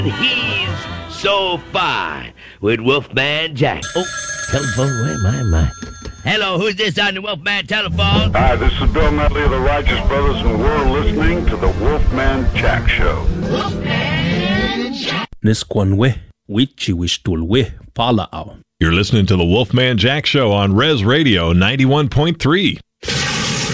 He's so fine with Wolfman Jack. Oh, telephone, where am I? Hello, who's this on the Wolfman telephone? Hi, this is Bill Medley of the Righteous Brothers, and we're listening to the Wolfman Jack Show. Wolfman Jack. Nisquanwe, Wichiwishtulwe, Pala'au. You're listening to the Wolfman Jack Show on Res Radio 91.3.